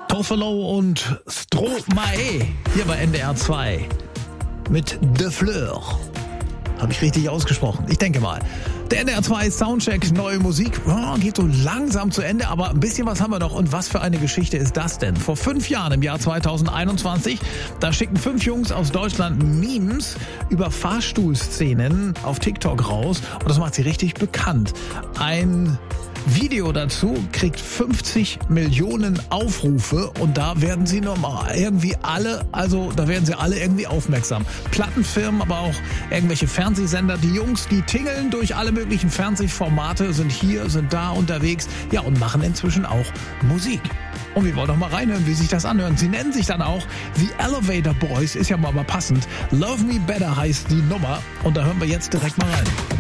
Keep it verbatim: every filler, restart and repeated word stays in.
Toffolo und Stromae hier bei N D R zwei mit De Fleur. Habe ich richtig ausgesprochen? Ich denke mal. Der N D R zwei Soundcheck, neue Musik, oh, geht so langsam zu Ende, aber ein bisschen was haben wir noch. Und was für eine Geschichte ist das denn? Vor fünf Jahren, im Jahr zweitausendeinundzwanzig, da schickten fünf Jungs aus Deutschland Memes über Fahrstuhlszenen auf TikTok raus. Und das macht sie richtig bekannt. Ein Video dazu kriegt fünfzig Millionen Aufrufe und da werden sie normal irgendwie alle, also da werden sie alle irgendwie aufmerksam. Plattenfirmen, aber auch irgendwelche Fernsehsender. Die Jungs, die tingeln durch alle möglichen Fernsehformate, sind hier, sind da unterwegs, ja, und machen inzwischen auch Musik. Und wir wollen doch mal reinhören, wie sich das anhört. Sie nennen sich dann auch The Elevator Boys, ist ja mal, mal passend. Love Me Better heißt die Nummer und da hören wir jetzt direkt mal rein.